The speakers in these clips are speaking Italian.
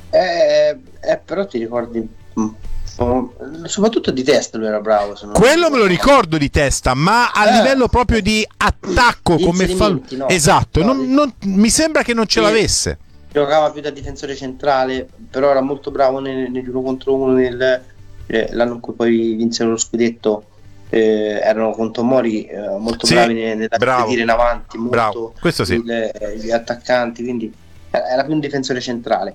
Però ti ricordi, soprattutto di testa lui era bravo. Quello me lo ricordo di testa, ma a livello proprio di attacco, di come fa... no, esatto, no, mi sembra che non ce l'avesse. Giocava più da difensore centrale, però era molto bravo negli 1 contro 1 l'anno in cui poi vinsero lo scudetto. Erano con Tomori molto bravi nella dire in avanti, molto questo sì. Gli attaccanti, quindi era più un difensore centrale.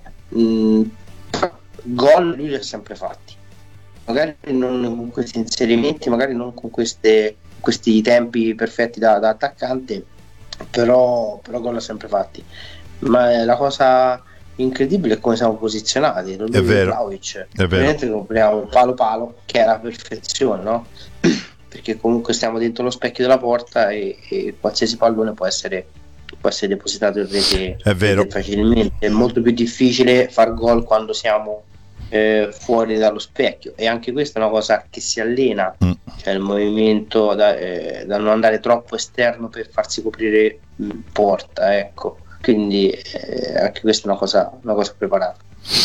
Gol lui li ha sempre fatti, magari non con questi inserimenti, magari non con questi tempi perfetti da attaccante, però gol ha sempre fatti. Ma la cosa incredibile è come siamo posizionati. È vero, ovviamente compriamo palo che è la perfezione, no? Perché comunque stiamo dentro lo specchio della porta e qualsiasi pallone può essere depositato in rete, è vero, facilmente. È molto più difficile far gol quando siamo fuori dallo specchio, e anche questa è una cosa che si allena, cioè il movimento da non andare troppo esterno per farsi coprire porta, ecco. Quindi anche questa è una cosa preparata.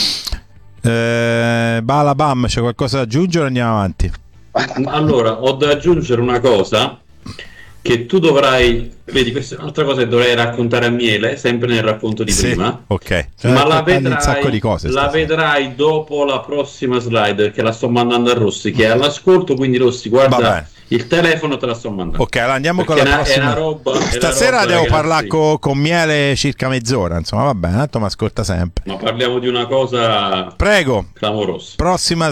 Bala Bam, c'è qualcosa da aggiungere o andiamo avanti? Allora, ho da aggiungere una cosa che tu dovrai, vedi, questa è un'altra cosa che dovrei raccontare a Miele, sempre nel racconto di prima. Ok, ma la vedrai dopo la prossima slide, perché la sto mandando a Rossi che è all'ascolto, quindi Rossi, guarda il telefono, te la sto mandando. Ok, allora andiamo con la prossima. Stasera devo parlare con Miele circa mezz'ora, insomma, va bene, tanto mi ascolta sempre. Ma parliamo di una cosa, prego, clamorosa. Prossima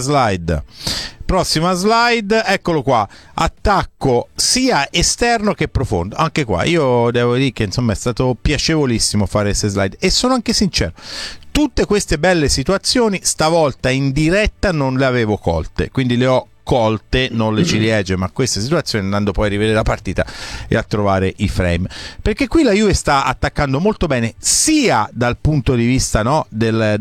slide, eccolo qua. Attacco sia esterno che profondo. Anche qua io devo dire che insomma è stato piacevolissimo fare queste slide, e sono anche sincero, tutte queste belle situazioni stavolta in diretta non le avevo colte, quindi le ho colte, non le ciliegie, ma queste situazioni, andando poi a rivedere la partita e a trovare i frame, perché qui la Juve sta attaccando molto bene sia dal punto di vista, no, della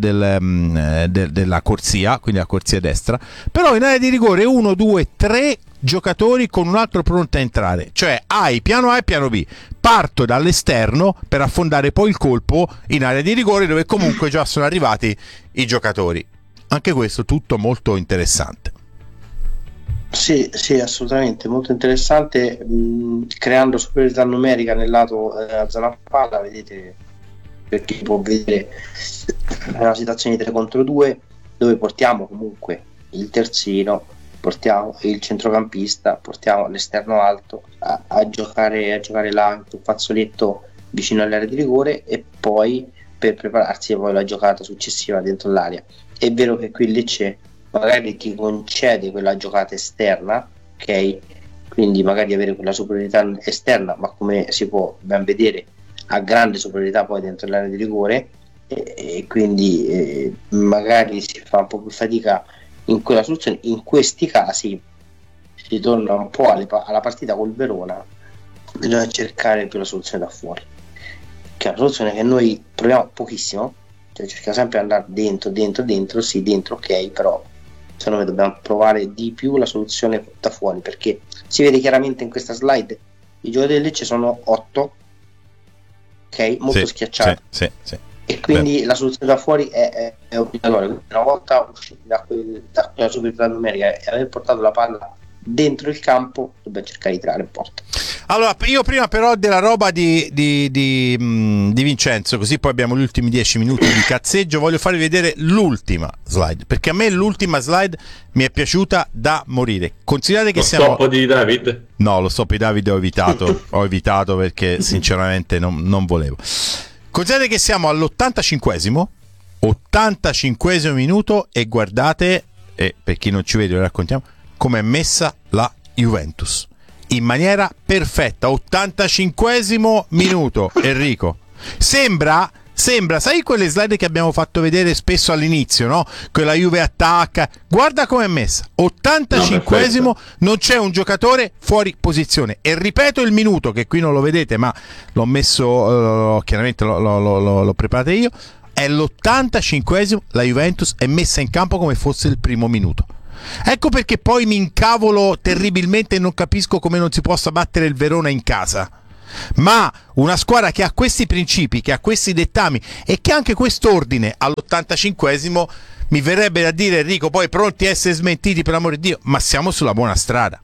corsia, quindi la corsia destra, però in area di rigore 1, 2, 3 giocatori con un altro pronto a entrare, cioè hai piano A e piano B. Parto dall'esterno per affondare poi il colpo in area di rigore, dove comunque già sono arrivati i giocatori. Anche questo tutto molto interessante. Sì, assolutamente, molto interessante, creando superiorità numerica nel lato della zona palla, vedete, perché può vedere una situazione di 3 contro 2 dove portiamo comunque il terzino, portiamo il centrocampista, portiamo l'esterno alto a giocare là un fazzoletto vicino all'area di rigore, e poi per prepararsi poi la giocata successiva dentro l'area. È vero che qui Lecce magari ti concede quella giocata esterna, ok? Quindi magari avere quella superiorità esterna, ma come si può ben vedere ha grande superiorità poi dentro l'area di rigore, e quindi magari si fa un po' più fatica in quella soluzione. In questi casi si torna un po' alla partita col Verona, bisogna cercare più la soluzione da fuori, che è una soluzione che noi proviamo pochissimo, cioè cerchiamo sempre di andare dentro, sì, dentro, ok, però secondo me dobbiamo provare di più la soluzione da fuori, perché si vede chiaramente in questa slide i giocatori del Lecce sono 8, ok, molto schiacciati, sì. E quindi la soluzione da fuori è obbligatoria. Una volta usciti da quella superiorità numerica e aver portato la palla dentro il campo, dobbiamo cercare di tirare in porta. Allora, io prima però della roba di Vincenzo, così poi abbiamo gli ultimi 10 minuti di cazzeggio, voglio farvi vedere l'ultima slide, perché a me l'ultima slide mi è piaciuta da morire. Considerate che siamo... Lo stop di David? No, lo stop di David ho evitato perché sinceramente non volevo. Considerate che siamo all'85esimo minuto, e guardate, e per chi non ci vede lo raccontiamo, come è messa la Juventus in maniera perfetta. 85esimo minuto, Enrico, sembra, sai quelle slide che abbiamo fatto vedere spesso all'inizio, no? Quella Juve attacca, guarda come è messa. 85esimo, non c'è un giocatore fuori posizione, e ripeto il minuto, che qui non lo vedete ma l'ho messo, chiaramente l'ho preparato io, è l'85esimo, la Juventus è messa in campo come fosse il primo minuto. Ecco perché poi mi incavolo terribilmente e non capisco come non si possa battere il Verona in casa, ma una squadra che ha questi principi, che ha questi dettami e che ha anche quest'ordine all'85esimo, mi verrebbe da dire, Enrico, poi pronti a essere smentiti per l'amore di Dio, ma siamo sulla buona strada.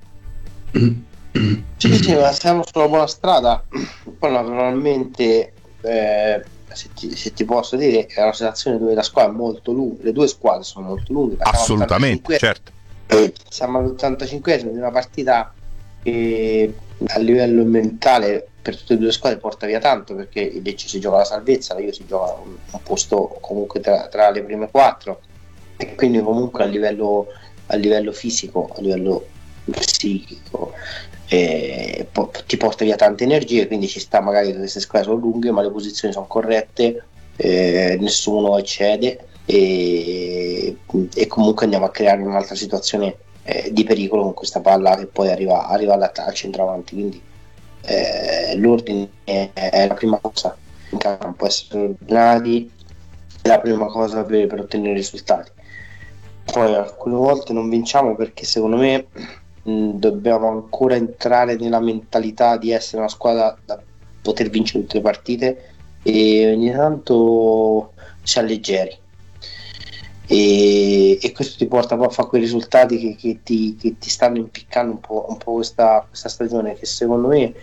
Sì, ma siamo sulla buona strada. Poi naturalmente se ti posso dire, è una situazione dove la squadra è molto lunga, le due squadre sono molto lunghe, assolutamente, certo. Siamo all'85esimo di una partita che a livello mentale per tutte e due le squadre porta via tanto, perché il Lecce si gioca la salvezza, la Juve si gioca un posto comunque tra le prime 4, e quindi comunque a livello fisico, a livello psichico ti porta via tante energie, quindi ci sta, magari queste squadre sono lunghe ma le posizioni sono corrette, nessuno eccede e comunque andiamo a creare un'altra situazione di pericolo con questa palla che poi arriva al centravanti, quindi l'ordine è la prima cosa in campo, essere ordinati è la prima cosa per ottenere risultati. Poi alcune volte non vinciamo perché secondo me dobbiamo ancora entrare nella mentalità di essere una squadra da poter vincere tutte le partite, e ogni tanto si alleggeri e questo ti porta poi a fare quei risultati che ti stanno impiccando un po' questa stagione, che secondo me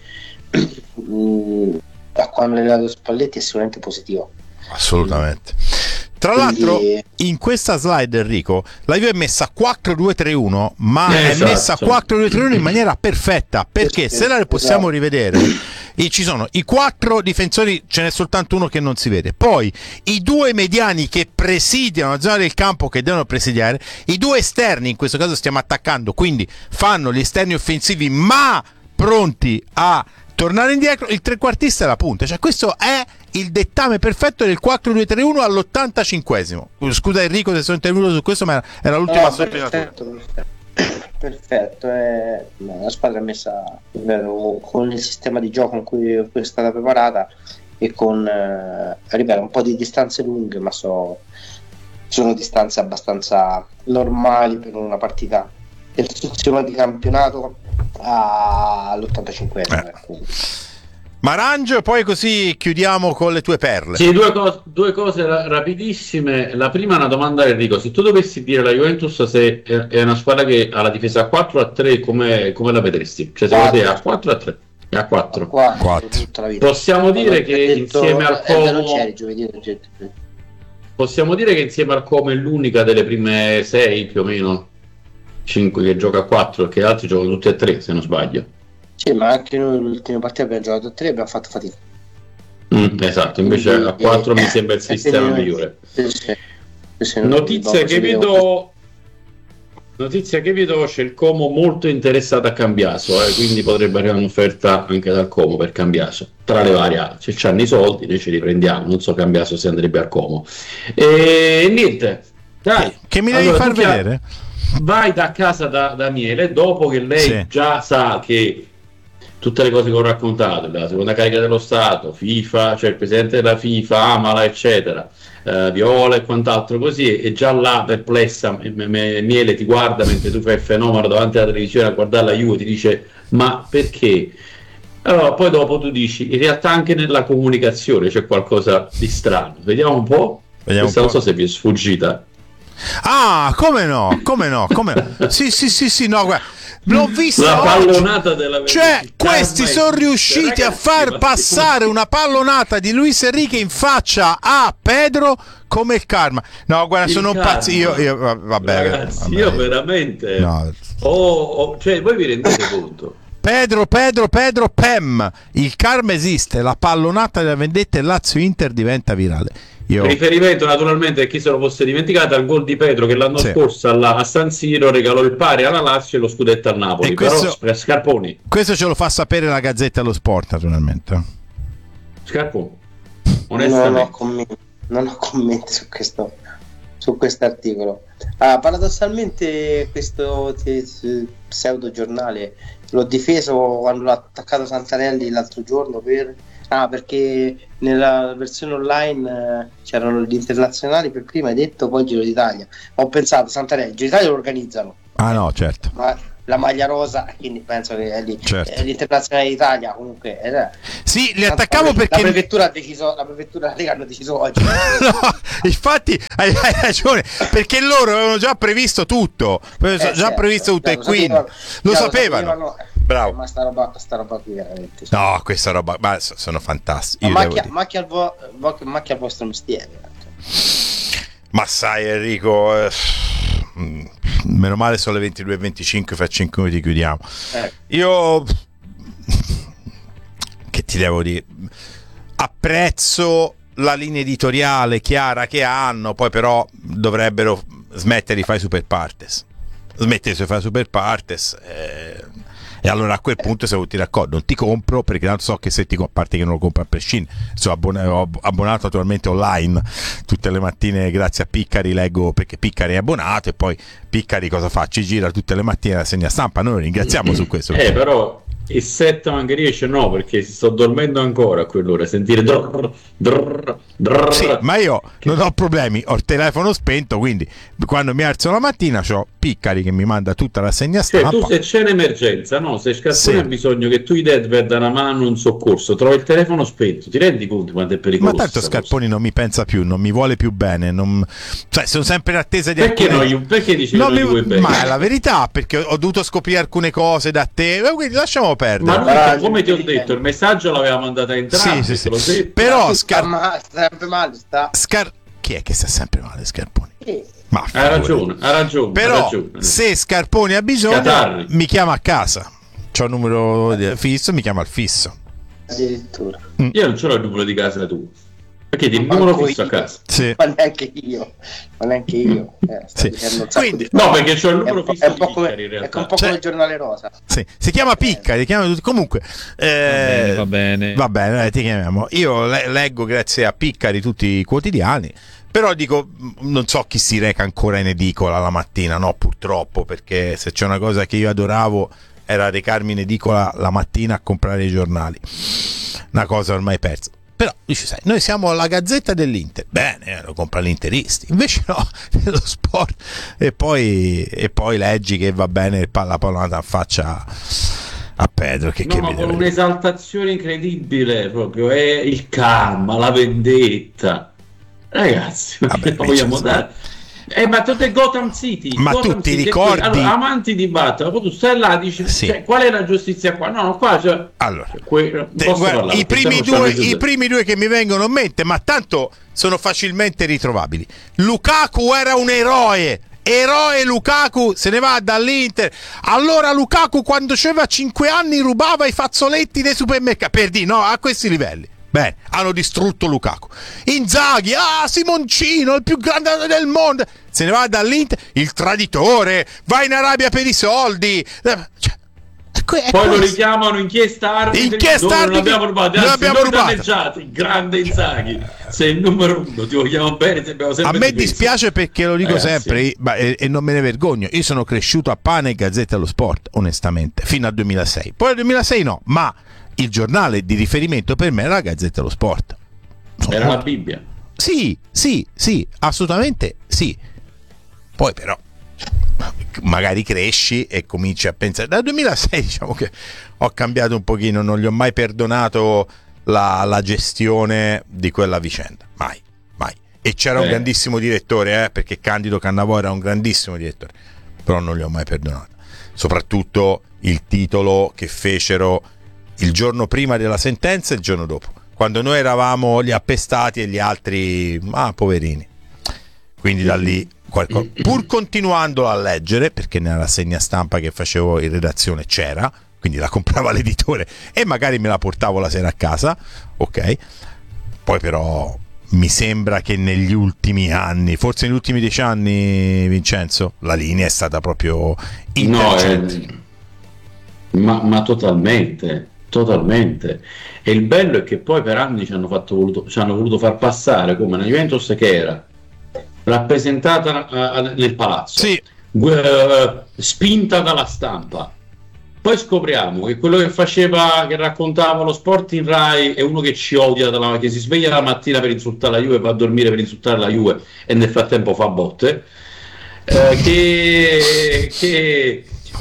da quando è arrivato Spalletti è sicuramente positivo. Assolutamente. Tra l'altro in questa slide, Enrico, la Juve è messa 4-2-3-1, ma è messa 4-2-3-1 in maniera perfetta, perché se la possiamo rivedere, ci sono i 4 difensori, ce n'è soltanto uno che non si vede, poi i 2 mediani che presidiano la zona del campo, che devono presidiare, i 2 esterni, in questo caso stiamo attaccando, quindi fanno gli esterni offensivi ma pronti a tornare indietro, il trequartista e la punta, cioè questo è il dettame perfetto del 4-2-3-1 all'85esimo. Scusa Enrico se sono intervenuto su questo, ma era l'ultima sottolineatura. Perfetto, la squadra è messa con il sistema di gioco in cui è stata preparata e con ripeto, un po' di distanze lunghe, ma sono distanze abbastanza normali per una partita del sistema di campionato all'85esimo. Marange, poi così chiudiamo con le tue perle. Sì, due cose rapidissime. La prima è una domanda a Enrico: se tu dovessi dire la Juventus se è una squadra che ha la difesa a 4-3, come la vedresti? Cioè secondo te a 4-3? A 4. 4. Possiamo dire che insieme al Como è l'unica delle prime 6 più o meno 5 che gioca a 4, che altri giocano tutti a 3 se non sbaglio. Sì, ma anche noi l'ultima partita abbiamo giocato a 3 e abbiamo fatto fatica. Esatto, invece a 4 mi sembra il sistema migliore. Notizia che vedo, c'è il Como molto interessato a Cambiaso, quindi potrebbe arrivare un'offerta anche dal Como per Cambiaso, tra le varie, se c'hanno i soldi noi ce li prendiamo, non so Cambiaso se andrebbe al Como. E niente, dai, che mi devi far vedere? Vai da casa da Miele, dopo che lei già sa che tutte le cose che ho raccontato, la seconda carica dello Stato, FIFA, cioè il presidente della FIFA, Amala, eccetera, Viola e quant'altro così, e già là perplessa, Miele ti guarda mentre tu fai il fenomeno davanti alla televisione a guardare la Juve, ti dice ma perché? Allora poi dopo tu dici in realtà anche nella comunicazione c'è qualcosa di strano, vediamo un po'. Questa non so se vi è sfuggita. Ah, come no? Sì, no, guarda, l'ho vista la pallonata della cioè questi sono riusciti a far passare una pallonata di Luis Enrique in faccia a Pedro come il karma. No, guarda, sono un pazzo io vabbè, ragazzi, vabbè. Io veramente cioè voi vi rendete conto? Pedro, Pem, il karma esiste, la pallonata della vendetta e Lazio-Inter diventa virale. Riferimento naturalmente a chi se lo fosse dimenticato al gol di Pedro che l'anno scorso a San Siro regalò il pari alla Lazio e lo scudetto al Napoli, però Scarponi. Questo ce lo fa sapere la Gazzetta dello Sport, naturalmente. Scarponi, onestamente non ho commenti su questo articolo. Paradossalmente questo pseudo giornale l'ho difeso quando l'ho attaccato Santarelli l'altro giorno perché nella versione online c'erano gli internazionali per prima, hai detto, poi il Giro d'Italia. Ho pensato, Santarelli, il Giro d'Italia lo organizzano. Ah no, certo. Ma la maglia rosa, quindi penso che è lì. Certo. L'internazionale d'Italia comunque sì, li attaccavo perché la prefettura ha deciso, la prefettura Lega hanno deciso oggi. No, infatti hai ragione, perché loro avevano già previsto tutto, previsto tutto, e quindi lo sapevano. Bravo. Ma sta roba qui veramente. No, questa roba, ma sono fantastici. Macchia al vostro mestiere. Ma sai, Enrico, meno male sono le 22:25, fra 5 minuti chiudiamo. Io che ti devo dire, apprezzo la linea editoriale chiara che hanno, poi però dovrebbero smettere di fare super partes, e allora a quel punto siamo tutti d'accordo, non ti compro perché tanto so che se a parte che non lo compro a prescindere, sono abbonato attualmente online tutte le mattine grazie a Piccari, leggo perché Piccari è abbonato, e poi Piccari cosa fa? Ci gira tutte le mattine la segna stampa, noi lo ringraziamo su questo. Però il 7 anche riesce, no, perché si sto dormendo ancora a quell'ora, sentire sì, ma io non ho problemi, ho il telefono spento, quindi quando mi alzo la mattina c'ho Piccari che mi manda tutta la segna stampa. Tu, se c'è un'emergenza, no, se Scarpone ha bisogno che tu i dead da una mano un soccorso, trovi il telefono spento, ti rendi conto quanto è pericoloso? Ma tanto Scarponi non mi pensa più, non mi vuole più bene, cioè sono sempre in attesa di perché dici che non mi vuoi bene? Ma è la verità, perché ho dovuto scoprire alcune cose da te, quindi lasciamo perdere. Ma lui, come ti ho detto, il messaggio l'aveva mandato a entrare. Sì. Però sempre male sta. Chi è che sta sempre male, Scarponi? Ma ha ragione. Però se Scarponi ha bisogno mi chiama a casa, c'ho il numero fisso, mi chiama al fisso. Addirittura. Io non ce l'ho il numero di casa tua, perché ti numero fisso a casa. Sì. Ma neanche io. Sì. Quindi, no, perché c'ho il numero fisso è un po' come il giornale rosa. Sì. Si chiama Picca, ti chiamano tutti. Comunque va bene, ti chiamiamo. Io leggo grazie a Piccari tutti i quotidiani, però dico, non so chi si reca ancora in edicola la mattina, no, purtroppo, perché se c'è una cosa che io adoravo era recarmi in edicola la mattina a comprare i giornali, una cosa ormai persa. Però dici, sai, noi siamo la Gazzetta dell'Inter, bene, lo compra l'Interisti, invece no, nello sport, e poi leggi che va bene la pallonata in faccia a Pedro, ma con un'esaltazione incredibile, proprio è il karma, la vendetta, ragazzi. Vabbè, vogliamo dare ma tu è Gotham City, ma tu ti ricordi? Allora, amanti di Batman, tu stai là, dici, cioè, qual è la giustizia qua? No, qua c'è. Allora, i primi due che mi vengono in mente, ma tanto sono facilmente ritrovabili. Lukaku era un eroe Lukaku, se ne va dall'Inter. Allora Lukaku quando aveva 5 anni rubava i fazzoletti dei supermercati, per dire, no, a questi livelli. Bene, hanno distrutto Lukaku. Inzaghi, Simoncino, il più grande del mondo, se ne va dall'Inter, il traditore, va in Arabia per i soldi. Poi lo richiamano inchiesta arbitri, non abbiamo rubato, danneggiati, grande Inzaghi, sei il numero uno, ti vogliamo bene, a me dispiace perché lo dico sempre, e non me ne vergogno, io sono cresciuto a pane e Gazzetta dello Sport, onestamente, fino al 2006, poi al 2006 no, ma il giornale di riferimento per me era la Gazzetta dello Sport. Era la Bibbia. Sì, assolutamente sì. Poi però magari cresci e cominci a pensare. Dal 2006 diciamo che ho cambiato un pochino, non gli ho mai perdonato la gestione di quella vicenda, mai. E c'era un grandissimo direttore, perché Candido Cannavò era un grandissimo direttore, però non gli ho mai perdonato, soprattutto il titolo che fecero il giorno prima della sentenza e il giorno dopo, quando noi eravamo gli appestati e gli altri poverini. Quindi da lì pur continuando a leggere, perché nella rassegna stampa che facevo in redazione c'era, quindi la comprava l'editore e magari me la portavo la sera a casa, ok. Poi però mi sembra che negli ultimi anni, forse negli ultimi 10 anni, Vincenzo, la linea è stata proprio ma totalmente. E il bello è che poi per anni ci hanno voluto far passare come una Juventus che era rappresentata nel palazzo, spinta dalla stampa. Poi scopriamo che quello che raccontava lo sport in Rai è uno che ci odia, che si sveglia la mattina per insultare la Juve e va a dormire per insultare la Juve e nel frattempo fa botte, che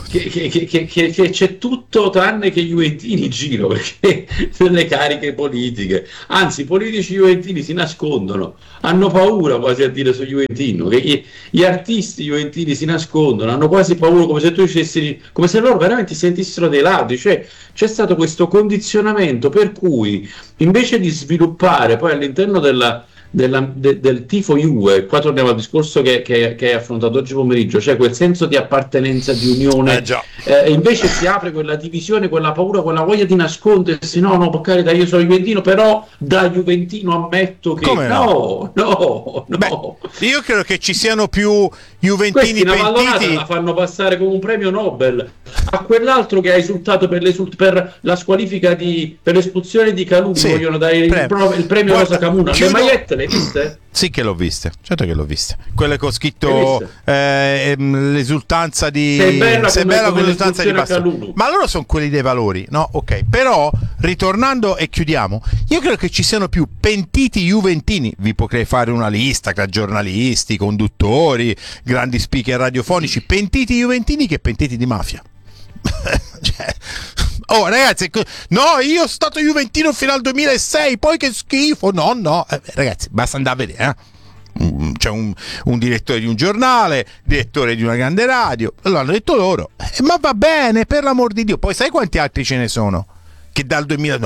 che c'è tutto tranne che juventini in giro, perché delle cariche politiche, anzi i politici juventini si nascondono, hanno paura quasi a dire su Juventino, che gli artisti juventini si nascondono, hanno quasi paura, come se tu dicessi, come se loro veramente si sentissero dei ladri. Cioè c'è stato questo condizionamento per cui invece di sviluppare poi all'interno del tifo Juve, qua torniamo al discorso che hai affrontato oggi pomeriggio, cioè quel senso di appartenenza, di unione, invece si apre quella divisione, quella paura, quella voglia di nascondersi. No, per carità, io sono juventino, però da juventino ammetto che no. Beh, io credo che ci siano più juventini pentiti. La fanno passare come un premio Nobel a quell'altro che ha esultato per la squalifica per l'espulsione di Calù. Sì, vogliono dare il premio Rosa Camuna. Le magliette le viste? Sì che l'ho viste, certo che l'ho viste. Quelle con scritto l'esultanza di sei bella con l'esultanza di Bastoni. Ma loro sono quelli dei valori, no? Ok, però ritornando e chiudiamo, io credo che ci siano più pentiti juventini. Vi potrei fare una lista tra giornalisti, conduttori, grandi speaker radiofonici, pentiti juventini che pentiti di mafia. Cioè, oh ragazzi, no, io sono stato juventino fino al 2006, poi che schifo, no, ragazzi, basta andare a vedere, c'è un direttore di un giornale, direttore di una grande radio, l'hanno detto loro, ma va bene, per l'amor di Dio. Poi sai quanti altri ce ne sono che dal 2000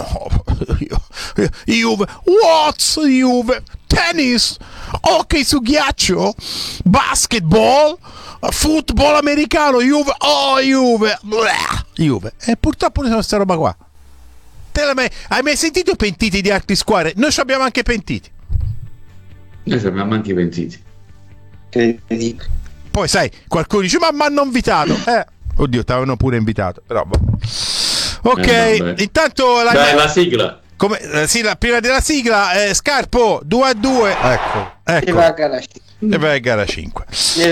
Juve, Juve, tennis, hockey su ghiaccio, basketball, football americano, Juve, e purtroppo ne sono questa roba qua. Hai mai sentito pentiti di altri squadre? Noi abbiamo anche pentiti. Noi abbiamo anche pentiti. Poi sai, qualcuno dice ma hanno invitato. Oddio, ti avevano pure invitato, però ok, intanto la sigla. Prima della sigla, Scarpo 2-2. Ecco. E va a gara 5.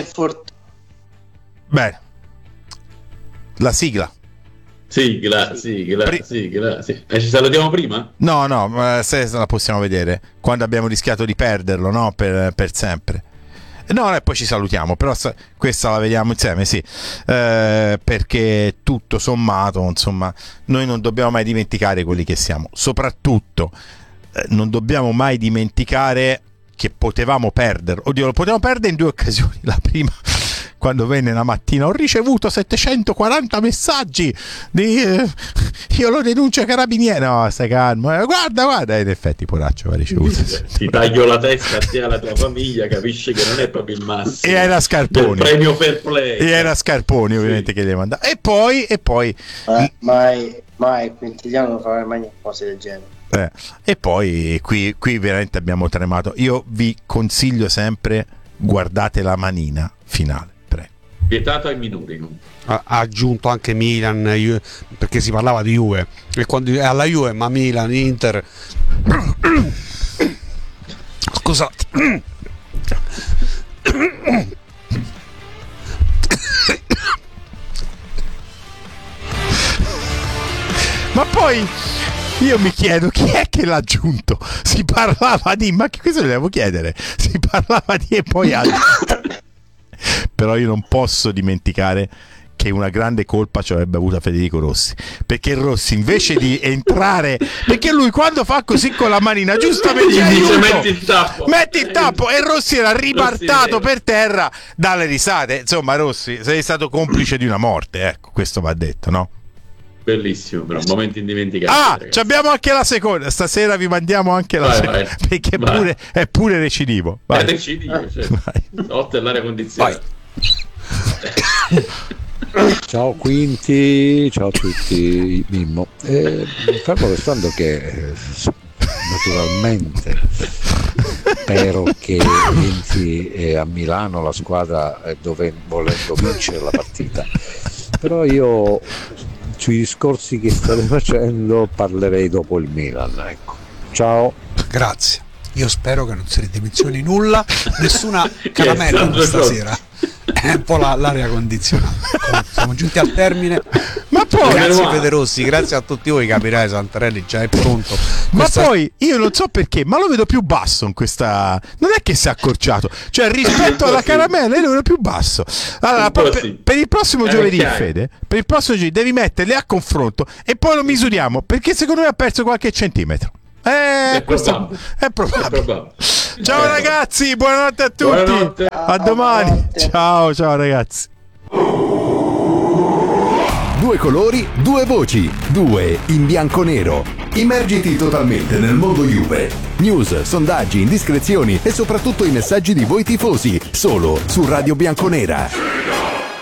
Bene. La sigla. Sigla. Sì. Ci salutiamo prima? No, se la possiamo vedere quando abbiamo rischiato di perderlo, no? Per sempre. No, e poi ci salutiamo, però questa la vediamo insieme, sì, perché tutto sommato, insomma, noi non dobbiamo mai dimenticare quelli che siamo, soprattutto non dobbiamo mai dimenticare che potevamo perdere. Oddio, lo potevamo perdere in 2 occasioni. La prima, quando venne la mattina, ho ricevuto 740 messaggi io lo denuncio ai carabinieri. No, stai calmo, guarda, in effetti poraccio va ricevuto. Ti taglio la testa a te e alla tua famiglia, capisci che non è proprio il massimo. E era Scarponi, del premio fair play, e era Scarponi ovviamente, sì, che gli mandava. E poi mai Quintiliano non fa mai cose del genere. E poi qui veramente abbiamo tremato. Io vi consiglio sempre, guardate la manina finale, prego. Vietato ai minori, no? Ha aggiunto anche Milan, perché si parlava di Juve, e quando è alla Juve, ma Milan, Inter. Scusate. Ma poi io mi chiedo chi è che l'ha aggiunto. Si parlava di, ma che cosa devo chiedere? Si parlava di e poi però io non posso dimenticare che una grande colpa ci avrebbe avuta Federico Rossi, perché Rossi invece di entrare, perché lui quando fa così con la manina giustamente metti il tappo, e Rossi era ribaltato per terra dalle risate. Insomma, Rossi, sei stato complice di una morte, ecco, questo va detto, no? Bellissimo, però momento indimenticato. Abbiamo anche la seconda. Stasera vi mandiamo anche la seconda, perché è pure recidivo. Vai. È recidivo, cioè. Notte all'aria condizionata. Ciao Quinti, ciao a tutti, Mimmo. Fermo restando che naturalmente spero che entri a Milano la squadra volendo vincere la partita, però io sui discorsi che state facendo parlerei dopo il Milan, ecco. Ciao. Grazie. Io spero che non si ridimensioni nulla, nessuna caramella stasera. È un po' l'aria condizionata. Siamo giunti al termine. Ma poi grazie Federossi, grazie a tutti voi, capirai, Santarelli già è pronto. Ma poi io non so perché, ma lo vedo più basso in questa. Non è che si è accorciato, cioè rispetto alla caramella io lo vedo più basso. Allora, per il prossimo giovedì, Fede, per il prossimo giovedì devi metterle a confronto e poi lo misuriamo, perché secondo me ha perso qualche centimetro. È probabile. Ciao ragazzi, buonanotte a tutti. Buonanotte. A domani. Ciao ragazzi. Due colori, due voci, due in bianco-nero. Immergiti totalmente nel mondo Juve. News, sondaggi, indiscrezioni e soprattutto i messaggi di voi tifosi. Solo su Radio Bianconera.